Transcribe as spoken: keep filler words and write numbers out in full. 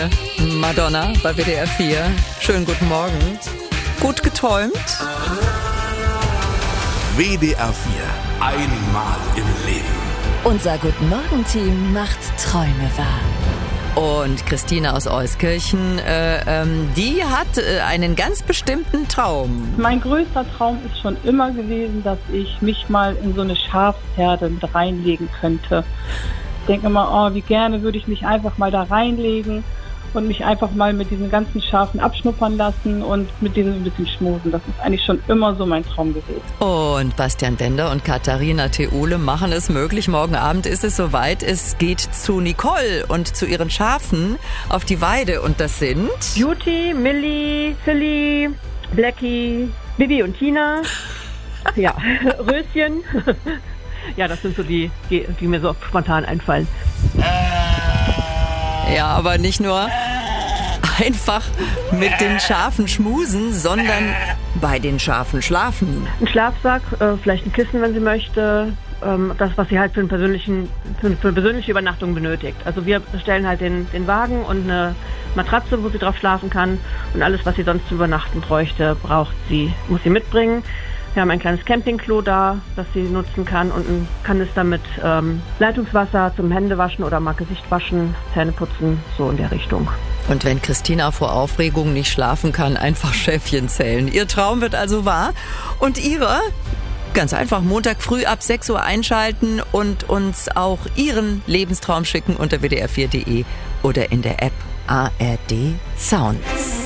Madonna bei W D R vier. Schönen guten Morgen. Gut geträumt? W D R vier. Einmal im Leben. Unser Guten Morgen-Team macht Träume wahr. Und Christine aus Euskirchen, äh, ähm, die hat äh, einen ganz bestimmten Traum. Mein größter Traum ist schon immer gewesen, dass ich mich mal in so eine Schafsherde mit reinlegen könnte. Ich denke immer, oh, wie gerne würde ich mich einfach mal da reinlegen und mich einfach mal mit diesen ganzen Schafen abschnuppern lassen und mit denen ein bisschen schmusen. Das ist eigentlich schon immer so mein Traum gewesen. Und Bastian Bender und Katharina Theule machen es möglich. Morgen Abend ist es soweit. Es geht zu Nicole und zu ihren Schafen auf die Weide. Und das sind... Beauty, Millie, Silly, Blackie, Bibi und Tina. Ja, Röschen. Ja, das sind so die, die, die mir so spontan einfallen. Ja, aber nicht nur einfach mit den Schafen schmusen, sondern bei den Schafen schlafen. Ein Schlafsack, äh, vielleicht ein Kissen, wenn sie möchte. Ähm, das, was sie halt für, einen persönlichen, für, für eine persönliche Übernachtung benötigt. Also wir stellen halt den, den Wagen und eine Matratze, wo sie drauf schlafen kann. Und alles, was sie sonst zu übernachten bräuchte, braucht sie, muss sie mitbringen. Wir haben ein kleines Campingklo da, das sie nutzen kann und ein Kanister mit ähm, Leitungswasser zum Händewaschen oder mal Gesicht waschen, Zähne putzen, so in der Richtung. Und wenn Christina vor Aufregung nicht schlafen kann, einfach Schäfchen zählen. Ihr Traum wird also wahr. Und ihre? Ganz einfach Montag früh ab sechs Uhr einschalten und uns auch ihren Lebenstraum schicken unter w d r vier punkt d e oder in der App A R D Sounds.